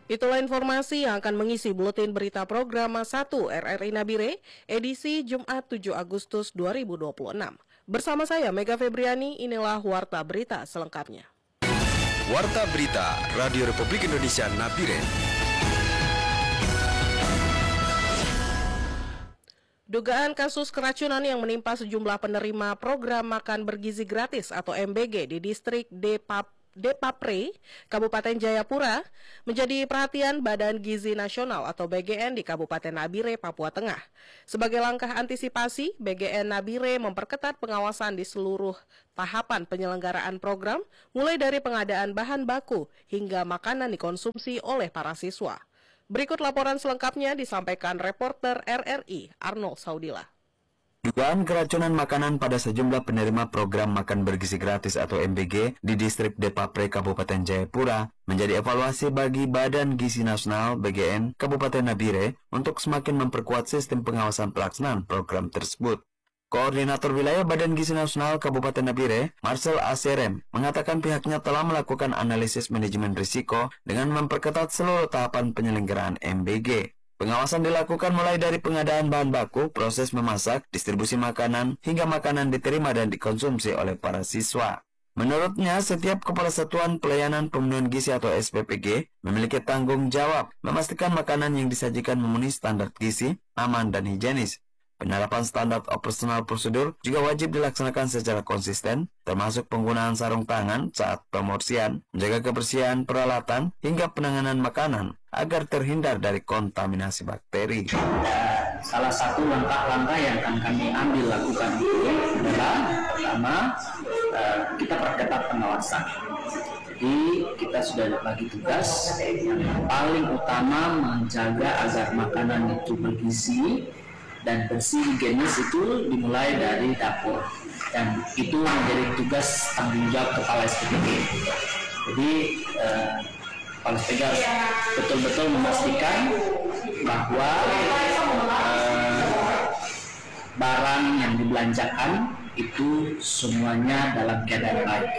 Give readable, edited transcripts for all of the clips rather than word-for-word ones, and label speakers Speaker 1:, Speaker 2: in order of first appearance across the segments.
Speaker 1: Itulah informasi yang akan mengisi buletin berita program 1 RRI Nabire, edisi Jumat 7 Agustus 2026. Bersama saya, Mega Febriani, inilah Warta Berita selengkapnya.
Speaker 2: Warta Berita Radio Republik Indonesia Nabire.
Speaker 1: Dugaan kasus keracunan yang menimpa sejumlah penerima program makan bergizi gratis atau MBG di distrik Depapre, Kabupaten Jayapura, menjadi perhatian Badan Gizi Nasional atau BGN di Kabupaten Nabire, Papua Tengah. Sebagai langkah antisipasi, BGN Nabire memperketat pengawasan di seluruh tahapan penyelenggaraan program, mulai dari pengadaan bahan baku hingga makanan dikonsumsi oleh para siswa. Berikut laporan selengkapnya disampaikan reporter RRI Arnold Saudila.
Speaker 3: Dugaan keracunan makanan pada sejumlah penerima program makan bergizi gratis atau MBG di distrik Depapre, Kabupaten Jayapura menjadi evaluasi bagi Badan Gizi Nasional BGN Kabupaten Nabire untuk semakin memperkuat sistem pengawasan pelaksanaan program tersebut. Koordinator Wilayah Badan Gizi Nasional Kabupaten Nabire, Marcel Aserem, mengatakan pihaknya telah melakukan analisis manajemen risiko dengan memperketat seluruh tahapan penyelenggaraan MBG. Pengawasan dilakukan mulai dari pengadaan bahan baku, proses memasak, distribusi makanan, hingga makanan diterima dan dikonsumsi oleh para siswa. Menurutnya, setiap Kepala Satuan Pelayanan Pemenuhan Gizi atau SPPG memiliki tanggung jawab memastikan makanan yang disajikan memenuhi standar gizi, aman, dan higienis. Penerapan standar operasional prosedur juga wajib dilaksanakan secara konsisten, termasuk penggunaan sarung tangan saat pemorsian, menjaga kebersihan peralatan, hingga penanganan makanan agar terhindar dari kontaminasi bakteri.
Speaker 4: Salah satu langkah-langkah yang akan kami ambil lakukan itu adalah pertama, kita perketat pengawasan. Jadi kita sudah bagi tugas yang paling utama menjaga agar makanan itu bergizi dan bersih, higienis itu dimulai dari dapur, dan itu menjadi tugas tanggung jawab Kepala SPPG. Jadi Kepala SPPG harus betul-betul memastikan bahwa barang yang dibelanjakan itu semuanya dalam keadaan baik,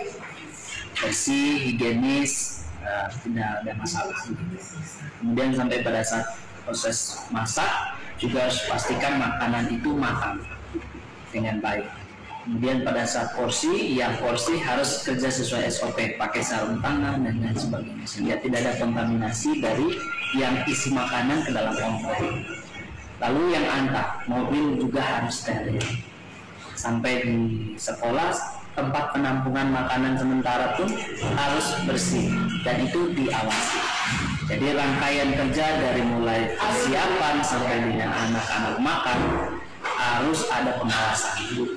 Speaker 4: bersih, higienis, tidak ada masalah. Kemudian sampai pada saat proses masak juga harus pastikan makanan itu matang dengan baik. Kemudian pada saat porsi harus kerja sesuai SOP, pakai sarung tangan dan lain sebagainya, sehingga tidak ada kontaminasi dari yang isi makanan ke dalam komplek. Lalu yang antar mobil juga harus steril. Sampai di sekolah, tempat penampungan makanan sementara pun harus bersih dan itu diawasi. Jadi rangkaian kerja dari mulai persiapan sampai dengan anak-anak makan harus ada pengawasan.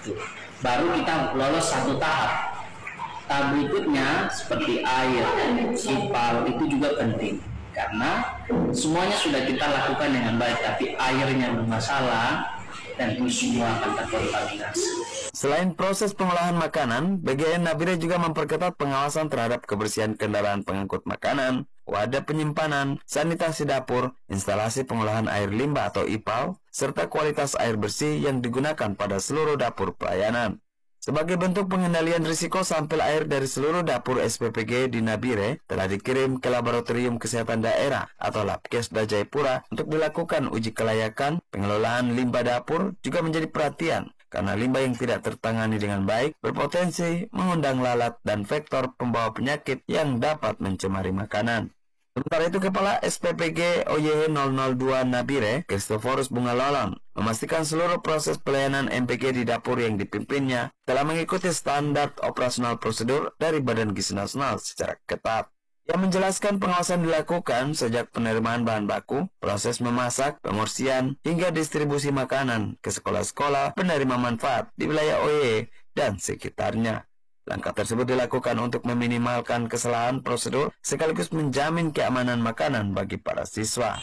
Speaker 4: Baru kita lolos satu tahap. Tahap berikutnya seperti air, ipal itu juga penting. Karena semuanya sudah kita lakukan dengan baik, tapi airnya bermasalah dan itu semua akan terkontaminasi.
Speaker 3: Selain proses pengolahan makanan, BGN Nabire juga memperketat pengawasan terhadap kebersihan kendaraan pengangkut makanan, wadah penyimpanan, sanitasi dapur, instalasi pengolahan air limbah atau IPAL, serta kualitas air bersih yang digunakan pada seluruh dapur pelayanan. Sebagai bentuk pengendalian risiko, sampel air dari seluruh dapur SPPG di Nabire telah dikirim ke Laboratorium Kesehatan Daerah atau Labkesda Jayapura untuk dilakukan uji kelayakan. Pengelolaan limbah dapur juga menjadi perhatian, karena limbah yang tidak tertangani dengan baik berpotensi mengundang lalat dan vektor pembawa penyakit yang dapat mencemari makanan. Sementara itu, Kepala SPPG OYH 002 Nabire, Kristoforus Bungalolon, memastikan seluruh proses pelayanan MPG di dapur yang dipimpinnya telah mengikuti standar operasional prosedur dari Badan Gizi Nasional secara ketat. Ia menjelaskan pengawasan dilakukan sejak penerimaan bahan baku, proses memasak, pemorsian, hingga distribusi makanan ke sekolah-sekolah penerima manfaat di wilayah OYH dan sekitarnya. Langkah tersebut dilakukan untuk meminimalkan kesalahan prosedur sekaligus menjamin keamanan makanan bagi para siswa.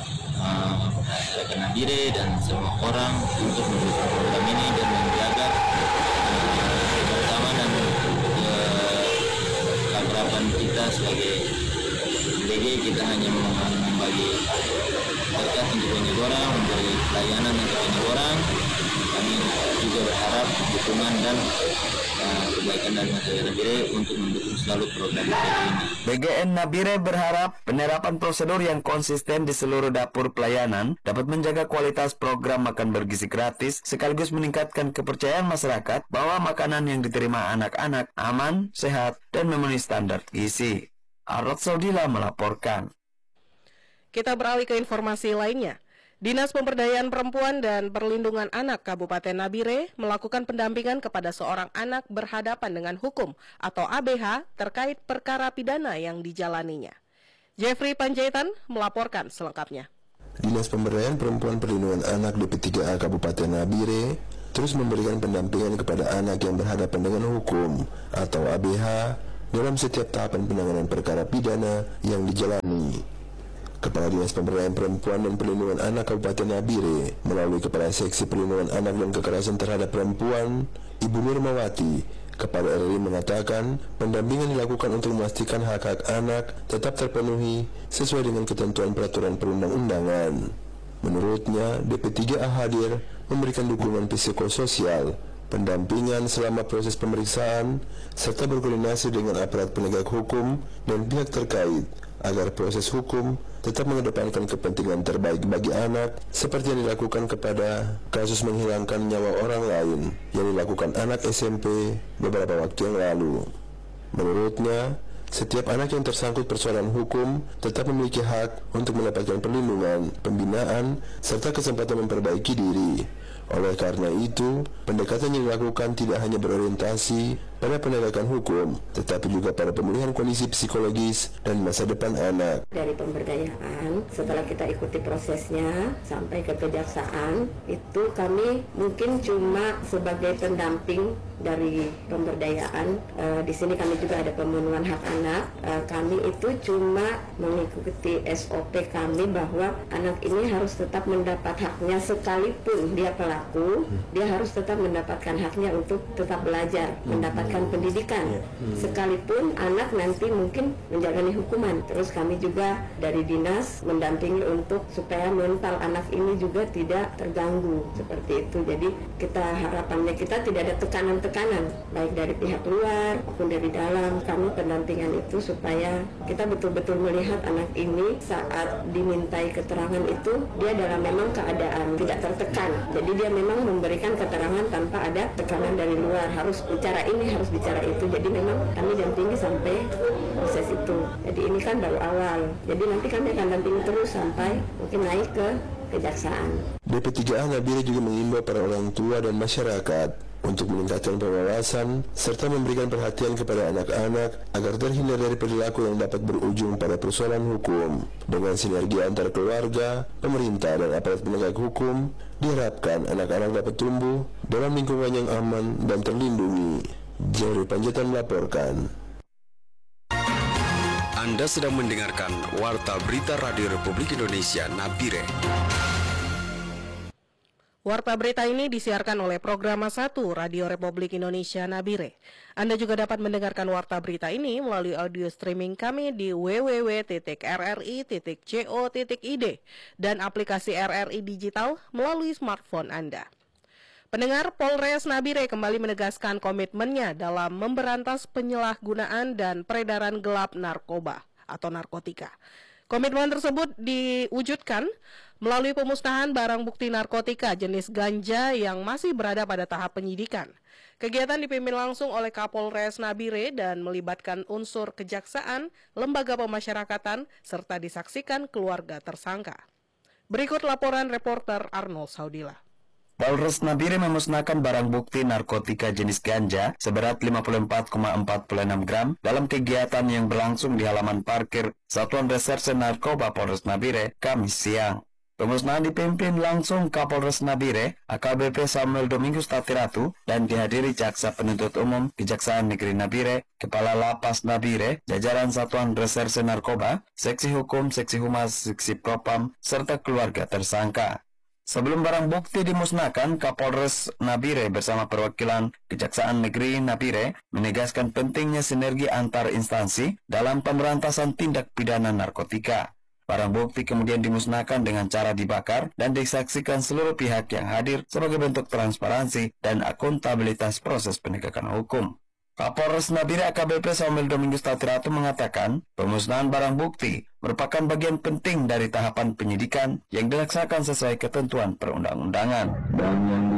Speaker 5: Masyarakat Nabire dan semua orang untuk mendukung program ini dan menjaga kebersamaan dan keakraban kita sebagai BG. Kita hanya membagi berkat untuk banyak orang, memberi pelayanan untuk banyak orang, kami juga berharap dukungan dan kebaikan dari Masyarakat Nabire untuk mendukung selalu program ini.
Speaker 3: BGN Nabire berharap penerapan prosedur yang konsisten di seluruh dapur pelayanan dapat menjaga kualitas program makan bergizi gratis sekaligus meningkatkan kepercayaan masyarakat bahwa makanan yang diterima anak-anak aman, sehat, dan memenuhi standar gizi. Arad Saudila melaporkan.
Speaker 1: Kita beralih ke informasi lainnya. Dinas Pemberdayaan Perempuan dan Perlindungan Anak Kabupaten Nabire melakukan pendampingan kepada seorang anak berhadapan dengan hukum atau ABH terkait perkara pidana yang dijalaninya. Jeffrey Panjaitan melaporkan selengkapnya.
Speaker 6: Dinas Pemberdayaan Perempuan Perlindungan Anak DP3A Kabupaten Nabire terus memberikan pendampingan kepada anak yang berhadapan dengan hukum atau ABH dalam setiap tahapan penanganan perkara pidana yang dijalani. Kepala Dinas Pemberdayaan Perempuan dan Perlindungan Anak Kabupaten Nabire melalui Kepala Seksi Perlindungan Anak dan Kekerasan Terhadap Perempuan, Ibu Nurmawati, kepada RRI mengatakan pendampingan dilakukan untuk memastikan hak-hak anak tetap terpenuhi sesuai dengan ketentuan peraturan perundang-undangan. Menurutnya, DP3A hadir memberikan dukungan psikososial, pendampingan selama proses pemeriksaan, serta berkoordinasi dengan aparat penegak hukum dan pihak terkait agar proses hukum tetap mengedepankan kepentingan terbaik bagi anak seperti yang dilakukan kepada kasus menghilangkan nyawa orang lain yang dilakukan anak SMP beberapa waktu yang lalu. Menurutnya, setiap anak yang tersangkut persoalan hukum tetap memiliki hak untuk mendapatkan perlindungan, pembinaan, serta kesempatan memperbaiki diri. Oleh karena itu, pendekatan yang dilakukan tidak hanya berorientasi pada penegakan hukum, tetapi juga pada pemulihan kondisi psikologis dan masa depan anak.
Speaker 7: Dari pemberdayaan, setelah kita ikuti prosesnya sampai ke kejaksaan, itu kami mungkin cuma sebagai pendamping dari pemberdayaan. Di sini kami juga ada pemenuhan hak anak. Kami itu cuma mengikuti SOP kami bahwa anak ini harus tetap mendapat haknya sekalipun dia pelaku, dia harus tetap mendapatkan haknya untuk tetap belajar, mendapatkan pendidikan. Sekalipun anak nanti mungkin menjalani hukuman. Terus kami juga dari dinas mendampingi untuk supaya mental anak ini juga tidak terganggu seperti itu. Jadi kita harapannya kita tidak ada tekanan-tekanan baik dari pihak luar maupun dari dalam. Kami pendampingan itu supaya kita betul-betul melihat anak ini saat dimintai keterangan itu dia dalam memang keadaan tidak tertekan. Jadi dia memang memberikan keterangan tanpa ada tekanan dari luar, harus bicara ini, harus bicara itu. Jadi memang kami dampingi sampai proses itu. Jadi ini kan baru awal. Jadi nanti kami akan dampingi terus sampai mungkin naik ke kejaksaan.
Speaker 6: DP3A Nabire juga mengimbau para orang tua dan masyarakat untuk meningkatkan pengawasan serta memberikan perhatian kepada anak-anak agar terhindar dari perilaku yang dapat berujung pada persoalan hukum. Dengan sinergi antar keluarga, pemerintah, dan aparat penegak hukum, diharapkan anak-anak dapat tumbuh dalam lingkungan yang aman dan terlindungi. Jari Panjaitan melaporkan.
Speaker 2: Anda sedang mendengarkan Warta Berita Radio Republik Indonesia Nabire.
Speaker 1: Warta berita ini disiarkan oleh Programa 1 Radio Republik Indonesia Nabire. Anda juga dapat mendengarkan warta berita ini melalui audio streaming kami di www.rri.co.id dan aplikasi RRI Digital melalui smartphone Anda. Pendengar, Polres Nabire kembali menegaskan komitmennya dalam memberantas penyalahgunaan dan peredaran gelap narkoba atau narkotika. Komitmen tersebut diwujudkan melalui pemusnahan barang bukti narkotika jenis ganja yang masih berada pada tahap penyidikan. Kegiatan dipimpin langsung oleh Kapolres Nabire dan melibatkan unsur kejaksaan, lembaga pemasyarakatan, serta disaksikan keluarga tersangka. Berikut laporan reporter Arnold Saudila.
Speaker 3: Polres Nabire memusnahkan barang bukti narkotika jenis ganja seberat 54,46 gram dalam kegiatan yang berlangsung di halaman parkir Satuan Reserse Narkoba Polres Nabire Kamis siang. Pemusnahan dipimpin langsung Kapolres Nabire, AKBP Samuel Domingus Tatiratu, dan dihadiri Jaksa Penuntut Umum Kejaksaan Negeri Nabire, Kepala Lapas Nabire, jajaran Satuan Reserse Narkoba, Seksi Hukum, Seksi Humas, Seksi Propam, serta keluarga tersangka. Sebelum barang bukti dimusnahkan, Kapolres Nabire bersama perwakilan Kejaksaan Negeri Nabire menegaskan pentingnya sinergi antar instansi dalam pemberantasan tindak pidana narkotika. Barang bukti kemudian dimusnahkan dengan cara dibakar dan disaksikan seluruh pihak yang hadir sebagai bentuk transparansi dan akuntabilitas proses penegakan hukum. Kapolres Nabire AKBP Samuel Domingus Tatirato mengatakan, pemusnahan barang bukti merupakan bagian penting dari tahapan penyidikan yang dilaksanakan sesuai ketentuan perundang-undangan.